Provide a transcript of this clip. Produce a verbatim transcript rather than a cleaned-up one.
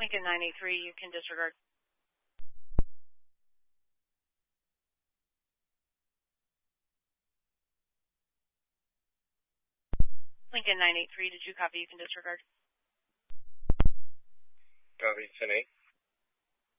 Lincoln nine eight three, you can disregard. Lincoln nine eight three, did you copy? You can disregard. Copy, ten eight.